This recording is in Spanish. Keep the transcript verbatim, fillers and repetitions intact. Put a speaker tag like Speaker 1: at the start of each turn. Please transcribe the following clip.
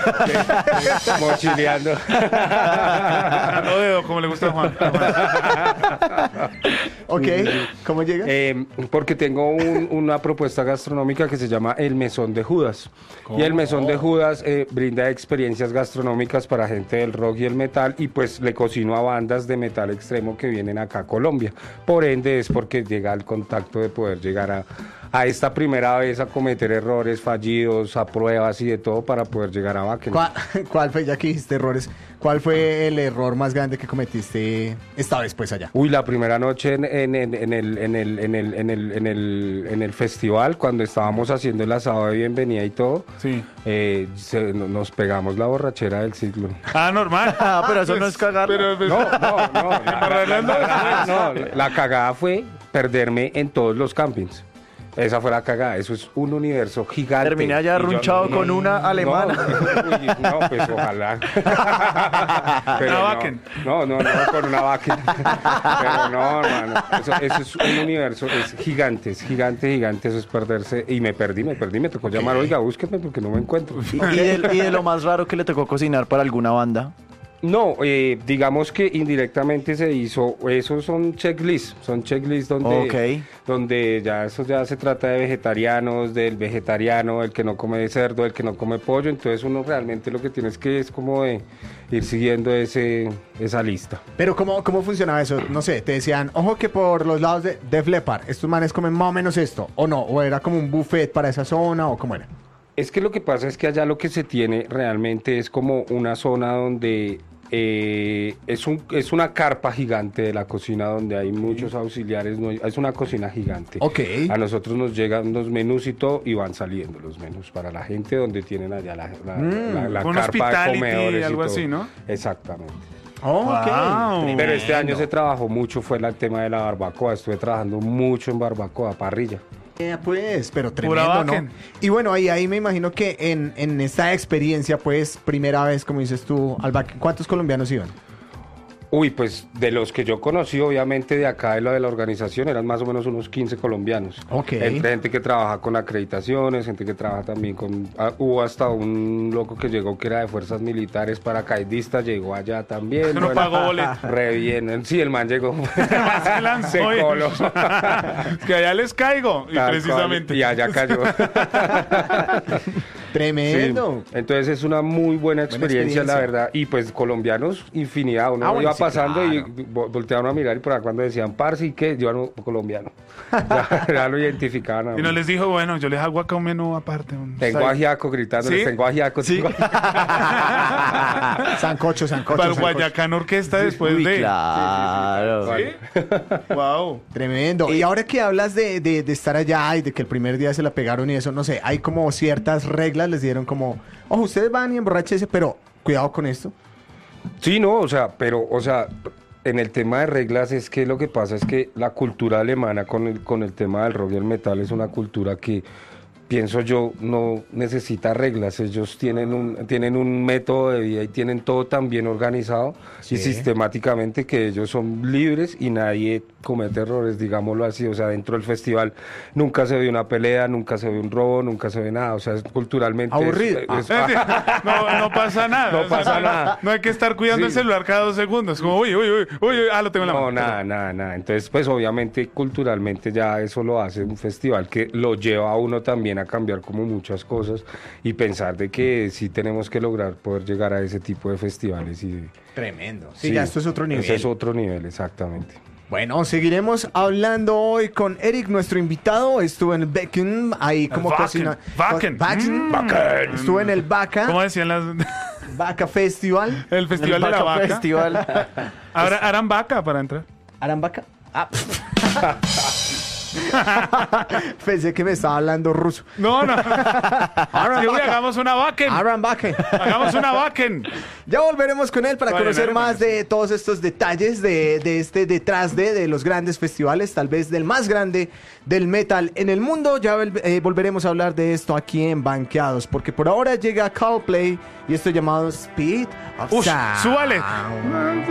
Speaker 1: mochileando.
Speaker 2: No veo como le gusta a Juan.
Speaker 3: Ok, ¿cómo llegas?
Speaker 1: Eh, porque tengo un- una propuesta gastronómica que se llama El Mesón de Judas. Y el Mesón de Judas eh, brinda experiencias gastronómicas para gente del rock y el metal, y pues le cocino a bandas de metal extremo que vienen acá a Colombia. Por ende es porque llega el contacto de poder llegar a, a esta primera vez a cometer errores fallidos, a pruebas y de todo para poder llegar a Wacken.
Speaker 3: ¿Cuál, cuál fue, ya que dijiste errores, cuál fue el error más grande que cometiste esta vez pues allá?
Speaker 1: Uy, la primera noche en, en- en- en el, en, el, en, el, en, el, en, el, en el festival, cuando estábamos haciendo el asado de bienvenida y todo,
Speaker 2: Sí.
Speaker 1: eh, se- no- nos pegamos la borrachera del siglo.
Speaker 2: Ah, normal.
Speaker 4: Ah, pero eso no es cagarla.
Speaker 2: Pero, pues,
Speaker 1: No, no, no. La,
Speaker 2: Embarrarla en
Speaker 1: la-
Speaker 2: dos.
Speaker 1: no, la cagada fue perderme en todos los campings. Esa fue la cagada. Eso es un universo gigante.
Speaker 4: Terminé allá
Speaker 1: Y yo-
Speaker 4: arrunchado con una alemana.
Speaker 1: No, uy, no, pues ojalá. Pero
Speaker 2: Una
Speaker 1: no,
Speaker 2: Wacken.
Speaker 1: No, no, no, con una Wacken. Pero no, hermano. Eso, eso es un universo, es gigante, es gigante, gigante. Eso es perderse. Y me perdí, me perdí. Me tocó llamar, oiga, búsquenme porque no me encuentro.
Speaker 4: ¿Y de, y de lo más raro que le tocó cocinar para alguna banda?
Speaker 1: No, eh, digamos que indirectamente se hizo, esos son checklists, son checklists donde,
Speaker 4: Ok.
Speaker 1: donde ya eso ya se trata de vegetarianos, del vegetariano, el que no come cerdo, el que no come pollo, entonces uno realmente lo que tienes que es como de ir siguiendo ese, esa lista.
Speaker 3: Pero ¿cómo, ¿cómo funcionaba eso? No sé, te decían, ojo que por los lados de Def Leppard, estos manes comen más o menos esto, o no, o era como un buffet para esa zona, o cómo era.
Speaker 1: Es que lo que pasa es que allá lo que se tiene realmente es como una zona donde eh, es, un, es una carpa gigante de la cocina donde hay muchos auxiliares, no hay- es una cocina gigante.
Speaker 3: Ok.
Speaker 1: A nosotros nos llegan los menús y todo y van saliendo los menús para la gente donde tienen allá la, la, la- la
Speaker 2: Un
Speaker 1: carpa de
Speaker 2: hospitality,
Speaker 1: comedores y
Speaker 2: algo
Speaker 1: todo.
Speaker 2: así, ¿no?
Speaker 1: Exactamente.
Speaker 3: Oh,
Speaker 2: Wow.
Speaker 3: ok.
Speaker 1: Pero este año se trabajó mucho, fue el tema de la barbacoa, estuve trabajando mucho en barbacoa, parrilla.
Speaker 3: Eh, pues, pero
Speaker 2: Pura
Speaker 3: tremendo, ¿no?
Speaker 2: Wacken.
Speaker 3: Y bueno, ahí, ahí me imagino que en, en esta experiencia, pues, primera vez, como dices tú, al Wacken, ¿cuántos colombianos iban?
Speaker 1: Uy, pues de los que yo conocí, obviamente de acá de la de la organización, eran más o menos unos quince colombianos.
Speaker 3: Ok.
Speaker 1: Entre gente que trabaja con acreditaciones, gente que trabaja también con... ah, hubo hasta un loco que llegó que era de fuerzas militares, paracaidista, llegó allá también.
Speaker 2: Eso no
Speaker 1: bueno,
Speaker 2: pagó boleto.
Speaker 1: Re bien. Sí, el man llegó.
Speaker 2: Se lanzó,
Speaker 1: Se
Speaker 2: oye.
Speaker 1: coló.
Speaker 2: Es que allá les caigo. Y
Speaker 1: Tal
Speaker 2: precisamente.
Speaker 1: cual, y allá cayó.
Speaker 3: Tremendo.
Speaker 1: Sí, entonces es una muy buena experiencia,
Speaker 3: experiencia.
Speaker 1: la verdad. Y pues colombianos, infinidad. Uno
Speaker 3: Ah, bueno,
Speaker 1: iba
Speaker 3: sí,
Speaker 1: pasando y
Speaker 3: claro.
Speaker 1: vo- volteaban a mirar y por acá cuando decían parce y qué, yo era un colombiano. Ya, ya lo identificaban. a
Speaker 2: Y no
Speaker 1: uno.
Speaker 2: les dijo, bueno, yo les hago acá un menú aparte. un
Speaker 1: Tengo
Speaker 2: side.
Speaker 1: ajiaco gritándoles,
Speaker 2: ¿Sí?
Speaker 1: tengo ajiaco.
Speaker 2: Sí.
Speaker 1: tengo ajiaco.
Speaker 3: Sancocho, sancocho,
Speaker 2: Para el
Speaker 3: sancocho.
Speaker 2: Guayacán Orquesta después
Speaker 4: Uy,
Speaker 2: de...
Speaker 4: claro.
Speaker 2: ¿Sí? Wow.
Speaker 3: Tremendo. Y ahora que hablas de, de- de estar allá y de que el primer día se la pegaron y eso, no sé, hay como ciertas reglas, les dieron como, ojo, ustedes van y emborrachense, pero cuidado con esto.
Speaker 1: Sí, no, o sea, pero, o sea, en el tema de reglas es que lo que pasa es que la cultura alemana con el, con el tema del rock y el metal es una cultura que, pienso yo, no necesita reglas. Ellos tienen un, tienen un método de vida y tienen todo tan bien organizado
Speaker 3: Sí.
Speaker 1: y sistemáticamente que ellos son libres y nadie comete errores, digámoslo así. O sea, dentro del festival nunca se ve una pelea, nunca se ve un robo, nunca se ve nada. O sea, es, culturalmente... es-
Speaker 3: Aburrido.
Speaker 1: es-
Speaker 2: No, no pasa nada.
Speaker 1: No
Speaker 2: O sea,
Speaker 1: pasa
Speaker 2: no,
Speaker 1: nada.
Speaker 2: No hay que estar cuidando
Speaker 1: Sí.
Speaker 2: el celular cada dos segundos. Como, uy, uy, uy, uy, uy, ah, lo tengo en la
Speaker 1: No,
Speaker 2: mano.
Speaker 1: nada, nada, nada. Entonces, pues obviamente culturalmente ya eso lo hace un festival que lo lleva a uno también a cambiar como muchas cosas y pensar de que sí tenemos que lograr poder llegar a ese tipo de festivales. Y,
Speaker 3: Tremendo. Sí, ya esto es otro nivel.
Speaker 1: Ese es otro nivel, exactamente.
Speaker 3: Bueno, seguiremos hablando hoy con Eric, nuestro invitado. Estuvo en el Wacken, ahí como
Speaker 2: Wacken,
Speaker 3: cocina.
Speaker 2: Wacken.
Speaker 3: Wacken.
Speaker 2: Mm.
Speaker 3: Estuvo en el Vaca,
Speaker 2: ¿Cómo decían las...?
Speaker 3: Vaca Festival.
Speaker 2: El festival de la
Speaker 4: Vaca
Speaker 2: vaca.
Speaker 4: Festival.
Speaker 2: Ahora harán vaca para entrar.
Speaker 3: ¿Harán vaca? Ah. Pensé que me estaba hablando ruso.
Speaker 2: No, no. Sí, uy, hagamos una vaca.
Speaker 3: Harán vaca.
Speaker 2: Hagamos una vaca.
Speaker 3: Ya volveremos con él para
Speaker 2: Vale,
Speaker 3: conocer
Speaker 2: vale,
Speaker 3: más
Speaker 2: vale.
Speaker 3: de todos estos detalles de, de este detrás de, de los grandes festivales, tal vez del más grande del metal en el mundo. Ya vol- eh, volveremos a hablar de esto aquí en Banqueados, porque por ahora llega Coldplay y esto llamado Speed of
Speaker 2: Ush,
Speaker 3: Sound.
Speaker 2: súbale.